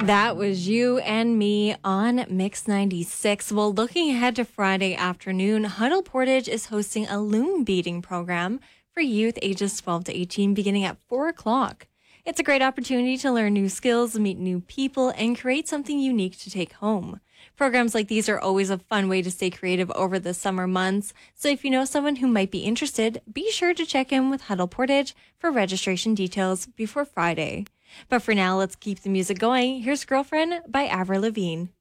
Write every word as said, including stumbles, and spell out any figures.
That was You and Me on Mix ninety-six. Well, looking ahead to Friday afternoon, Huddle Portage is hosting a loom beading program for youth ages twelve to eighteen beginning at four o'clock. It's a great opportunity to learn new skills, meet new people, and create something unique to take home. Programs like these are always a fun way to stay creative over the summer months. So if you know someone who might be interested, be sure to check in with Huddle Portage for registration details before Friday. But for now, let's keep the music going. Here's Girlfriend by Avril Lavigne.